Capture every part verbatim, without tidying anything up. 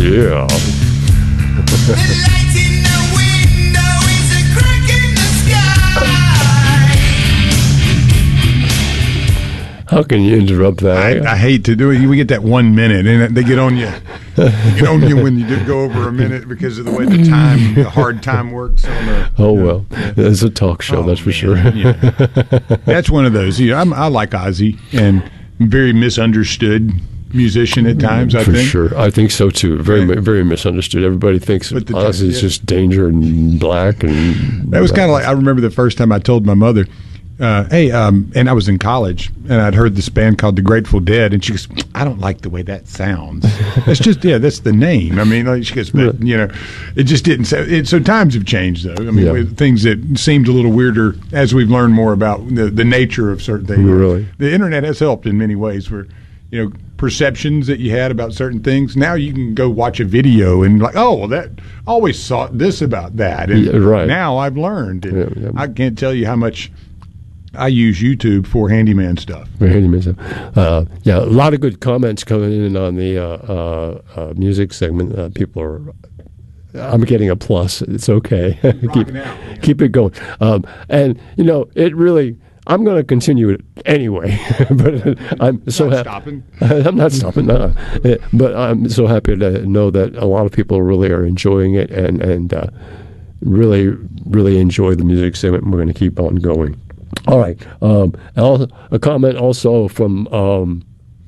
Yeah. How can you interrupt that? I, I hate to do it. We get that one minute, and they get on you. They get on you when you do go over a minute because of the way the time, the hard time works. On the, oh, well. Yeah. It's a talk show, oh, that's for man. sure. Yeah. That's one of those. You know, I'm, I like Ozzy, and very misunderstood musician at times, I for think. For sure. I think so, too. Very right. very misunderstood. Everybody thinks Ozzy is yeah. just danger and black. and That was kind of like, I remember the first time I told my mother, Uh, hey, um, and I was in college, and I'd heard this band called The Grateful Dead, and she goes, I don't like the way that sounds. That's just, yeah, that's the name. I mean, like she goes, but, you know, it just didn't say, it, so times have changed, though. I mean, yeah. things that seemed a little weirder as we've learned more about the, the nature of certain things. Really? The internet has helped in many ways where, you know, perceptions that you had about certain things. Now you can go watch a video and like, oh, well, that I always thought this about that. And yeah, right. now I've learned. And yeah, yeah. I can't tell you how much I use YouTube for handyman stuff. For handyman stuff. Uh, yeah, a lot of good comments coming in on the uh, uh, uh, music segment. Uh, people are, I'm getting a plus. It's okay. keep, out, yeah. keep it going. Um, and, you know, it really, I'm going to continue it anyway. but I'm so happy. I'm not stopping. No. But I'm so happy to know that a lot of people really are enjoying it and, and uh, really, really enjoy the music segment. And we're going to keep on going. All right. Um, also, a comment also from, um,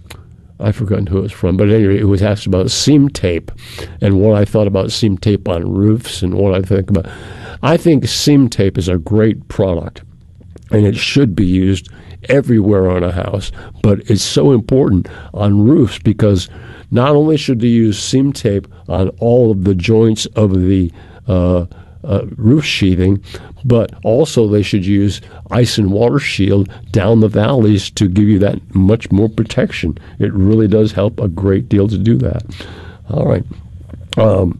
I've forgotten who it was from, but anyway, it was asked about seam tape and what I thought about seam tape on roofs and what I think about. I think seam tape is a great product, and it should be used everywhere on a house, but it's so important on roofs because not only should they use seam tape on all of the joints of the uh, uh, roof sheathing, but also they should use ice and water shield down the valleys to give you that much more protection. It really does help a great deal to do that. All right. Um,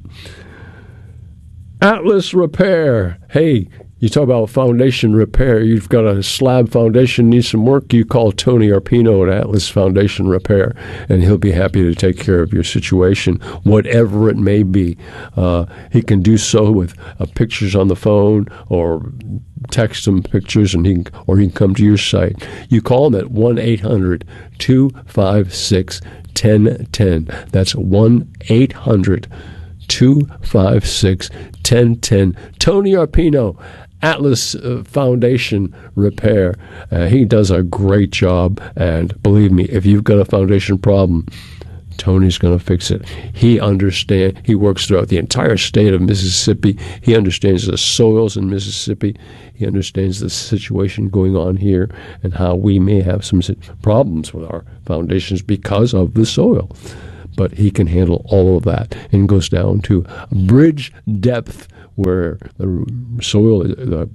Atlas Repair. Hey, you talk about foundation repair. You've got a slab foundation, needs some work. You call Tony Arpino at Atlas Foundation Repair, and he'll be happy to take care of your situation, whatever it may be. Uh, he can do so with uh, pictures on the phone or text him pictures, and he can, or he can come to your site. You call him at one eight hundred two five six one zero one zero. That's one eight hundred two five six one zero one zero. Tony Arpino, Atlas uh, Foundation Repair. Uh, he does a great job, and believe me, if you've got a foundation problem, Tony's going to fix it. He understands. He works throughout the entire state of Mississippi. He understands the soils in Mississippi. He understands the situation going on here and how we may have some problems with our foundations because of the soil. But he can handle all of that and goes down to bridge depth where the soil is the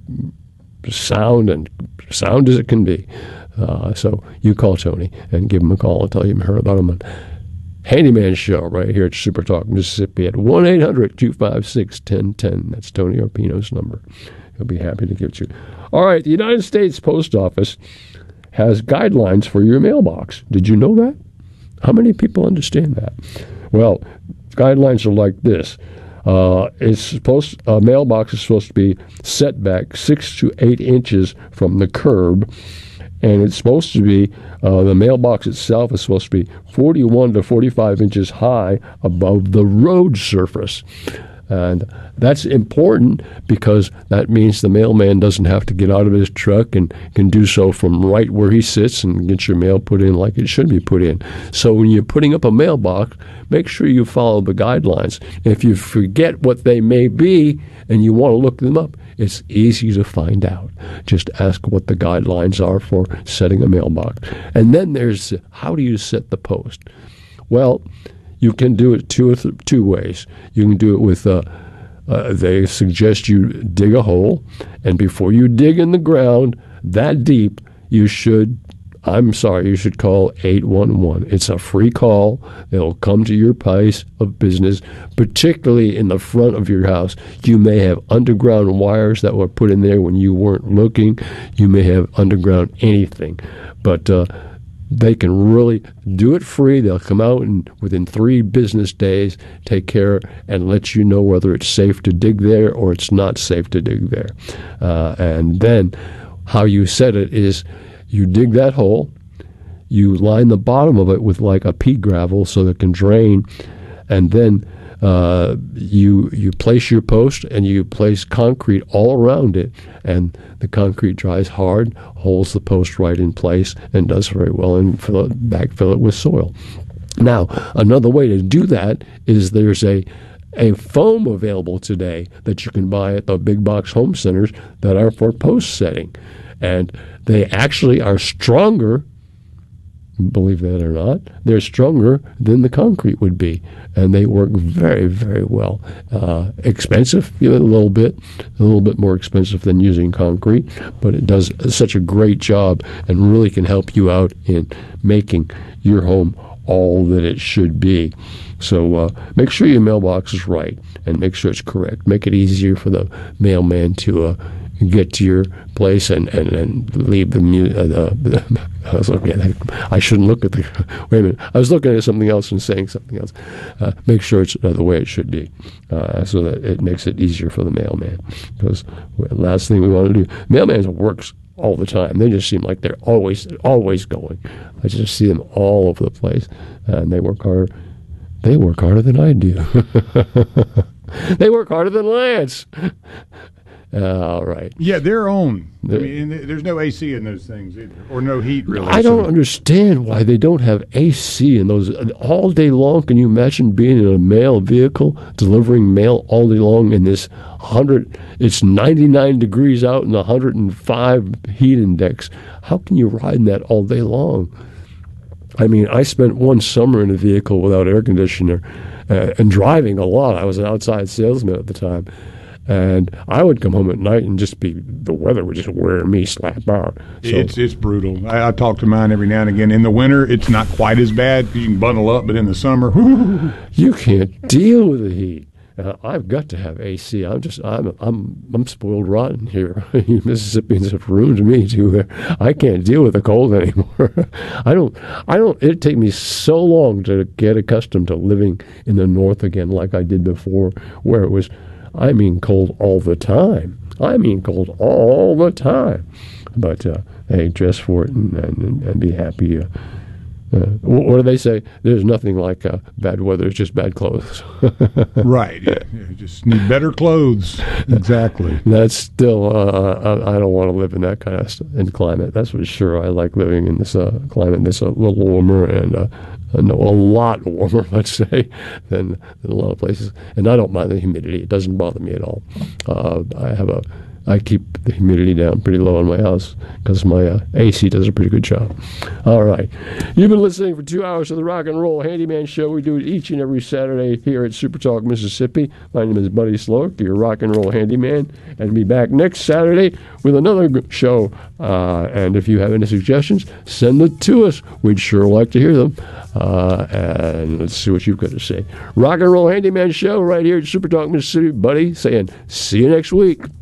sound and sound as it can be. Uh, so you call Tony and give him a call and tell him you heard about him on Handyman Show right here at Super Talk Mississippi at one eight hundred two five six one zero one zero. That's Tony Arpino's number. He'll be happy to give it to you. All right, the United States Post Office has guidelines for your mailbox. Did you know that? How many people understand that? Well, guidelines are like this. Uh, it's supposed a mailbox is supposed to be set back six to eight inches from the curb, and it's supposed to be uh, the mailbox itself is supposed to be forty-one to forty-five inches high above the road surface. And that's important because that means the mailman doesn't have to get out of his truck and can do so from right where he sits and get your mail put in like it should be put in. So when you're putting up a mailbox, make sure you follow the guidelines. If you forget what they may be and you want to look them up, it's easy to find out. Just ask what the guidelines are for setting a mailbox. And then there's how do you set the post? Well, you can do it two two ways. You can do it with, uh, uh, they suggest you dig a hole, and before you dig in the ground that deep, you should, I'm sorry, you should call eight one one. It's a free call. They'll come to your place of business, particularly in the front of your house. You may have underground wires that were put in there when you weren't looking. You may have underground anything. But uh, they can really do it free. They'll come out and within three business days take care and let you know whether it's safe to dig there or it's not safe to dig there. Uh, and then how you set it is you dig that hole, you line the bottom of it with like a pea gravel so that it can drain, and then uh, you you place your post and you place concrete all around it, and the concrete dries hard, holds the post right in place, and does very well, and fill it, backfill it with soil. Now, another way to do that is there's a a foam available today that you can buy at the big box home centers that are for post setting, and they actually are stronger. Believe that or not, they're stronger than the concrete would be, and they work very, very well. Uh, expensive, you know, a little bit, a little bit more expensive than using concrete, but it does such a great job and really can help you out in making your home all that it should be. So uh, make sure your mailbox is right and make sure it's correct. Make it easier for the mailman to uh, get to your place and, and, and leave the, mu- uh, the I was looking at I shouldn't look at the wait a minute I was looking at something else and saying something else. Uh, make sure it's uh, the way it should be, uh, so that it makes it easier for the mailman, because the last thing we want to do, mailman works all the time. They just seem like they're always always going. I just see them all over the place, and they work hard. They work harder than I do. They work harder than Lance. Uh, all right. Yeah, their own. I mean, there's no A C in those things either, or no heat really. I don't so. understand why they don't have A C in those all day long. Can you imagine being in a mail vehicle delivering mail all day long in this hundred? It's ninety-nine degrees out and one hundred five heat index. How can you ride in that all day long? I mean, I spent one summer in a vehicle without air conditioner uh, and driving a lot. I was an outside salesman at the time. And I would come home at night and just be, the weather would just wear me slap out. So, it's it's brutal. I, I talk to mine every now and again. In the winter, it's not quite as bad because you can bundle up, but in the summer, whoo, you can't deal with the heat. Uh, I've got to have A C. I'm just, I'm, I'm, I'm spoiled rotten here. You Mississippians have ruined me too. I can't deal with the cold anymore. I don't, I don't. It'd take me so long to get accustomed to living in the north again, like I did before, where it was, I mean, cold all the time. I mean, cold all the time. But uh, hey, dress for it and, and, and be happy. Uh, uh, what do they say? There's nothing like uh, bad weather. It's just bad clothes. Right. Yeah. You just need better clothes. Exactly. That's still. Uh, I, I don't want to live in that kind of st- in climate. That's for sure. I like living in this uh, climate that's a little warmer and. Uh, Uh, no, a lot warmer, let's say, than, than a lot of places. And I don't mind the humidity; it doesn't bother me at all. Uh, I have a, I keep the humidity down pretty low in my house because my uh, A C does a pretty good job. All right, you've been listening for two hours of the Rock and Roll Handyman Show. We do it each and every Saturday here at Super Talk Mississippi. My name is Buddy Sloak, your Rock and Roll Handyman, and be back next Saturday with another show. Uh, and if you have any suggestions, send them to us. We'd sure like to hear them. Uh, and let's see what you've got to say. Rock and Roll Handyman Show right here at Super Talk Mississippi. Buddy saying, see you next week.